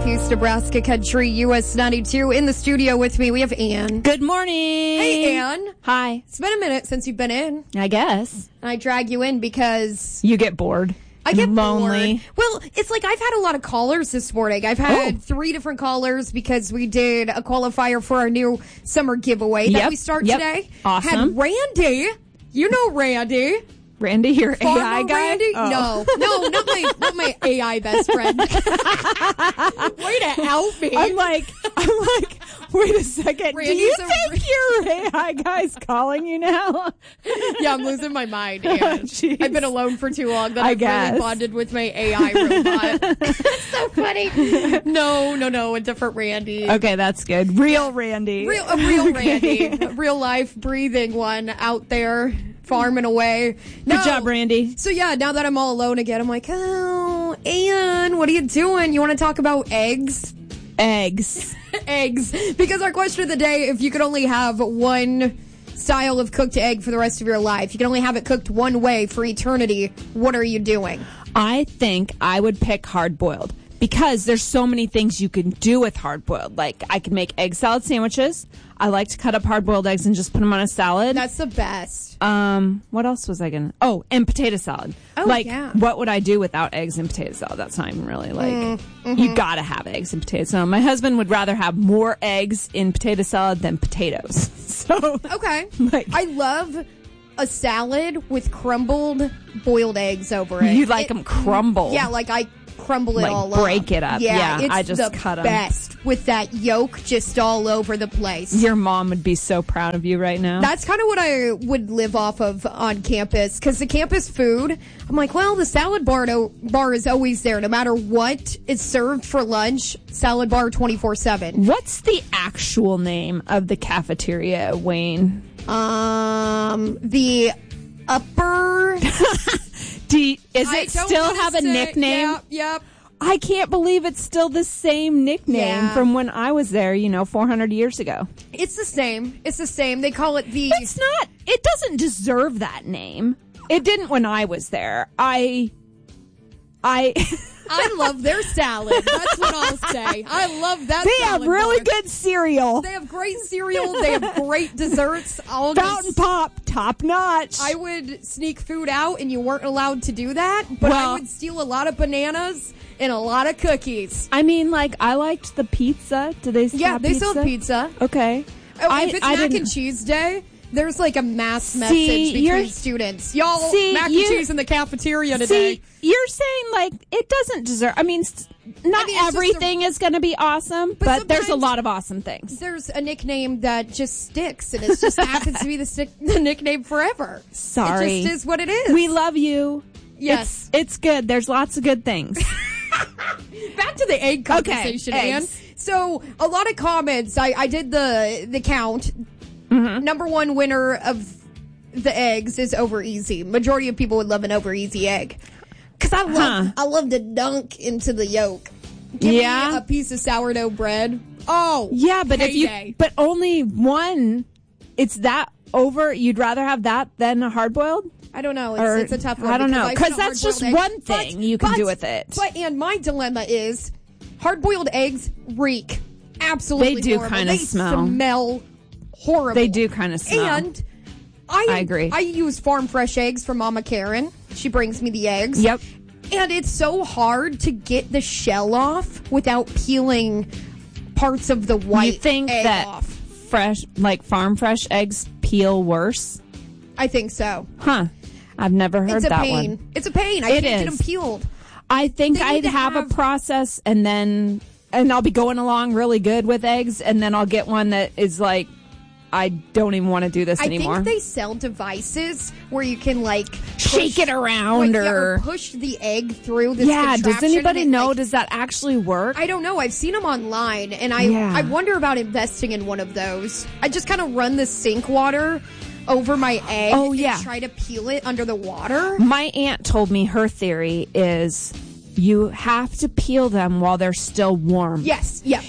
Northeast Nebraska country, US 92. In the studio with me, we have Ann. Good morning. Hey, Ann. Hi. It's been a minute since you've been in. I guess. And I drag you in because... You get bored. I get lonely. bored. Well, it's like I've had a lot of callers this morning. I've had 3 different callers because we did a qualifier for our new summer giveaway that we start today. Awesome. Had Randy. You know Randy. Randy, your Farmer AI guy? Randy? Oh. No, not my AI best friend. Way to out me. I'm like, wait a second. Randy's do you think your AI guy's calling you now? Yeah, I'm losing my mind. Ann. I've been alone for too long that I've really bonded with my AI robot. That's so funny. No, a different Randy. Okay, that's good. Real Randy. A real Randy. A real life breathing one out there. Farming away. Good job, Randy. So yeah, now that I'm all alone again, I'm like, oh, Ann, what are you doing? You want to talk about eggs? Eggs. Eggs. Because our question of the day, if you could only have one style of cooked egg for the rest of your life, you can only have it cooked one way for eternity, what are you doing? I think I would pick hard-boiled because there's so many things you can do with hard-boiled. Like, I can make egg salad sandwiches. I like to cut up hard-boiled eggs and just put them on a salad. That's the best. What else was I gonna... Oh, and potato salad. What would I do without eggs and potato salad? That's not even really, you gotta have eggs and potato salad. My husband would rather have more eggs in potato salad than potatoes. So... Okay. I love a salad with crumbled boiled eggs over it. You like them crumbled. Yeah, like I crumble it all up. Break it up. Yeah, it's I just the cut them. Best with that yolk just all over the place. Your mom would be so proud of you right now. That's kind of what I would live off of on campus, because the campus food, I'm like, well, the salad bar is always there. No matter what is served for lunch, salad bar 24/7. What's the actual name of the cafeteria, Wayne? The upper... Does it still have a nickname? Yep. I can't believe it's still the same nickname from when I was there, 400 years ago. It's the same. They call it the... It's not. It doesn't deserve that name. It didn't when I was there. I love their salad. That's what I'll say. I love that They salad have really bar. good cereal. They have great cereal. They have great desserts. Fountain Pop, top notch. I would sneak food out, and you weren't allowed to do that, but I would steal a lot of bananas and a lot of cookies. I mean, I liked the pizza. Do they still have pizza? Yeah, they still have pizza. Okay. If it's mac and cheese day, there's a mass message between students. Y'all, mac and cheese in the cafeteria today. See, you're saying, it doesn't deserve... I mean, not everything is going to be awesome, but there's a lot of awesome things. There's a nickname that just sticks, and it just happens to be the nickname forever. Sorry. It just is what it is. We love you. Yes. It's good. There's lots of good things. Back to the egg conversation, Ann. So, a lot of comments. I did the count. Mm-hmm. Number one winner of the eggs is Over Easy. Majority of people would love an Over Easy egg. Because I love to dunk into the yolk. Give me a piece of sourdough bread. Oh, yeah, but payday. but only one. It's that over. You'd rather have that than a hard boiled? I don't know. It's a tough one. I don't know. Because that's just one thing you can do with it. But, and my dilemma is hard-boiled eggs reek absolutely They do horrible. kind of smell. They smell horrible. They do kind of smell. And I agree. I use farm fresh eggs from Mama Karen. She brings me the eggs. Yep. And it's so hard to get the shell off without peeling parts of the white egg You think that off. farm fresh eggs peel worse? I think so. Huh. I've never heard that pain. one. It's a pain. I can't get them peeled. I think I'd have a process and I'll be going along really good with eggs, and then I'll get one that is I don't even want to do this anymore. I think they sell devices where you can shake it around or push the egg through this contraption. Does anybody know? Does that actually work? I don't know. I've seen them online, and I wonder about investing in one of those. I just kind of run the sink water over my egg and try to peel it under the water. My aunt told me her theory is you have to peel them while they're still warm. Yes, yeah.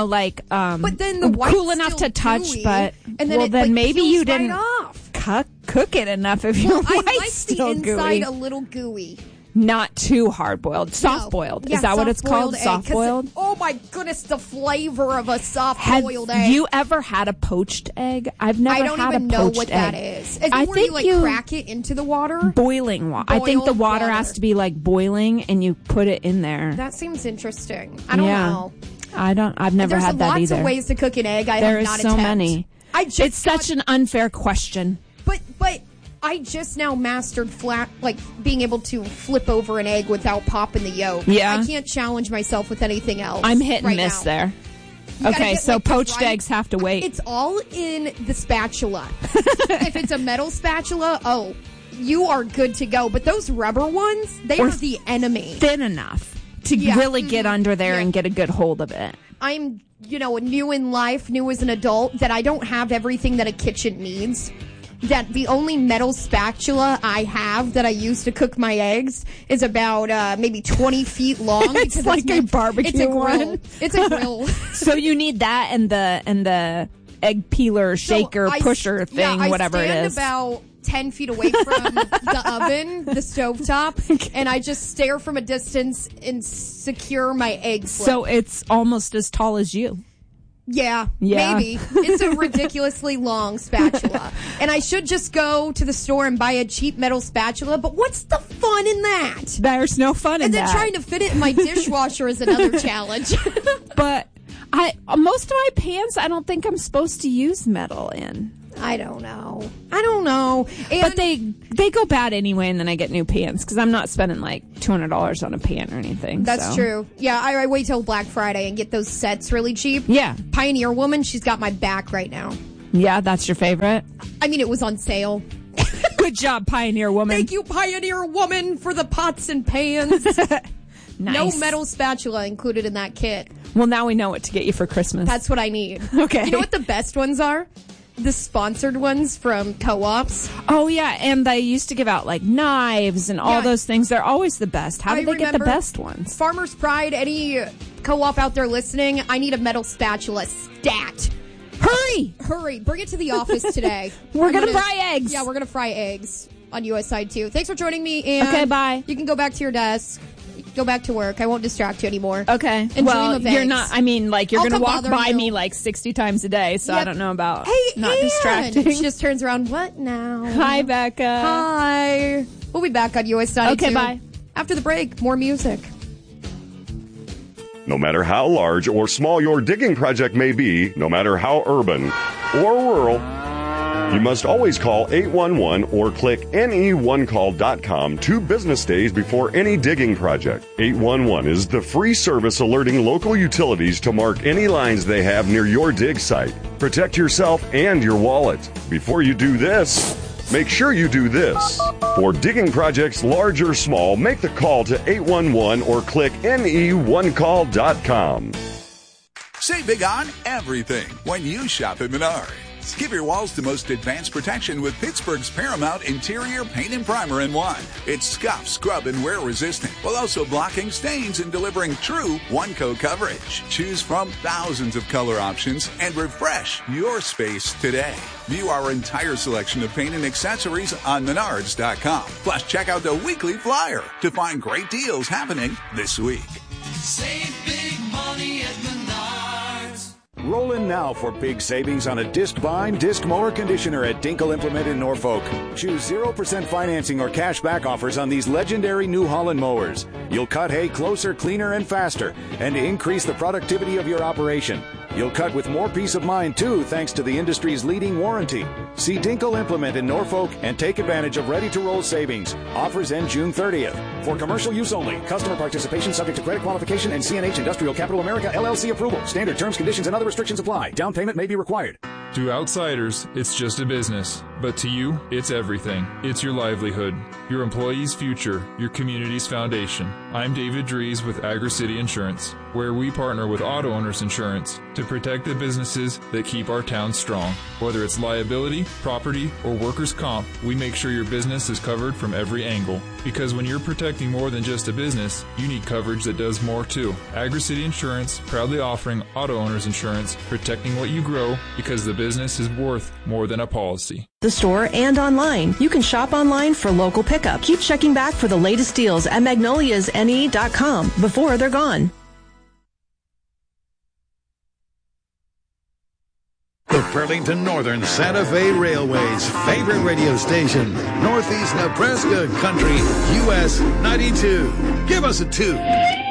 But then the white's cool enough to touch, gooey, but and then then maybe you didn't off. cook it enough if your I white's like still the inside gooey. a little gooey. Not too hard-boiled. Soft-boiled. No. Yeah, is that what it's called? Soft-boiled? Oh, my goodness, the flavor of a soft-boiled egg. Have you ever had a poached egg? I've never had a poached egg. I don't even know what that is. Is it where you, crack it into the water? Boiling water. I think the water has to be, boiling, and you put it in there. That seems interesting. I don't know. I've never had that either. There's lots of ways to cook an egg. There is so many. It's such an unfair question. But I just now mastered being able to flip over an egg without popping the yolk. Yeah. I can't challenge myself with anything else. I'm hit and miss there. Okay, so poached eggs have to wait. It's all in the spatula. If it's a metal spatula, you are good to go. But those rubber ones, they are the enemy. Thin enough to really get under there and get a good hold of it. I'm, new in life, new as an adult, that I don't have everything that a kitchen needs. That the only metal spatula I have that I use to cook my eggs is about maybe 20 feet long. It's like a barbecue one. It's a grill. So you need that and the egg peeler, shaker, pusher thing, whatever it is. I stand about 10 feet away from the oven, the stovetop, and I just stare from a distance and secure my egg flip. So it's almost as tall as you. Yeah, maybe. It's a ridiculously long spatula. And I should just go to the store and buy a cheap metal spatula, but what's the fun in that? There's no fun in that. And then trying to fit it in my dishwasher is another challenge. But most of my pans, I don't think I'm supposed to use metal in. I don't know. And but they go bad anyway, and then I get new pans because I'm not spending $200 on a pan or anything. That's true. Yeah, I wait till Black Friday and get those sets really cheap. Yeah. Pioneer Woman, she's got my back right now. Yeah, that's your favorite? I mean, it was on sale. Good job, Pioneer Woman. Thank you, Pioneer Woman, for the pots and pans. Nice. No metal spatula included in that kit. Well, now we know what to get you for Christmas. That's what I need. Okay. You know what the best ones are? The sponsored ones from co-ops. Oh, yeah. And they used to give out knives and all those things. They're always the best. How did they get the best ones? Farmer's Pride, any co-op out there listening, I need a metal spatula stat. Hurry. Bring it to the office today. We're going to fry eggs. Yeah, we're going to fry eggs on US Side 2. Thanks for joining me. And okay, bye. You can go back to your desk. Go back to work. I won't distract you anymore. Okay. And dream of eggs. You're not, you're going to walk by me 60 times a day, so I don't know about not distracting. She just turns around. What now? Hi, Becca. Hi. We'll be back on US Side 2. Okay, bye. After the break, more music. No matter how large or small your digging project may be, no matter how urban or rural, you must always call 811 or click ne1call.com 2 business days before any digging project. 811 is the free service alerting local utilities to mark any lines they have near your dig site. Protect yourself and your wallet. Before you do this, make sure you do this. For digging projects large or small, make the call to 811 or click ne1call.com. Save big on everything when you shop at Menards. Give your walls the most advanced protection with Pittsburgh's Paramount Interior Paint and Primer in one. It's scuff, scrub, and wear resistant, while also blocking stains and delivering true one-coat coverage. Choose from thousands of color options and refresh your space today. View our entire selection of paint and accessories on Menards.com. Plus, check out the weekly flyer to find great deals happening this week. Save big money at Menards. Roll in now for big savings on a disc bind, disc mower conditioner at Dinkle Implement in Norfolk. Choose 0% financing or cash back offers on these legendary New Holland mowers. You'll cut hay closer, cleaner, and faster, and increase the productivity of your operation. You'll cut with more peace of mind, too, thanks to the industry's leading warranty. See Dinkle Implement in Norfolk and take advantage of ready-to-roll savings. Offers end June 30th. For commercial use only. Customer participation subject to credit qualification and CNH Industrial Capital America LLC approval. Standard terms, conditions, and other restrictions apply. Down payment may be required. To outsiders, it's just a business. But to you, it's everything. It's your livelihood, your employees' future, your community's foundation. I'm David Dries with Agri-City Insurance, where we partner with Auto Owners Insurance to protect the businesses that keep our town strong. Whether it's liability, property, or workers' comp, we make sure your business is covered from every angle. Because when you're protecting more than just a business, you need coverage that does more too. Agri-City Insurance, proudly offering Auto Owners Insurance, protecting what you grow because the business is worth more than a policy. the store, and online. You can shop online for local pickup. Keep checking back for the latest deals at magnoliasne.com before they're gone. The Burlington Northern Santa Fe Railway's favorite radio station, Northeast Nebraska Country, US 92. Give us a 2.